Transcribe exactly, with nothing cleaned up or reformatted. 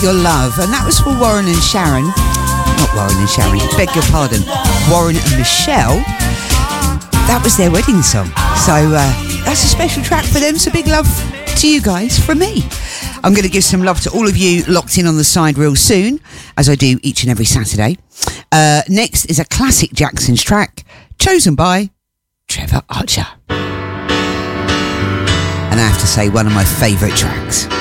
Your Love, and that was for Warren and Sharon. Not Warren and Sharon, beg your pardon. Warren and Michelle. That was their wedding song. So uh, that's a special track for them. So big love to you guys from me. I'm going to give some love to all of you locked in on the side real soon, as I do each and every Saturday. Uh, next is a classic Jackson's track, chosen by Trevor Archer. And I have to say, one of my favourite tracks.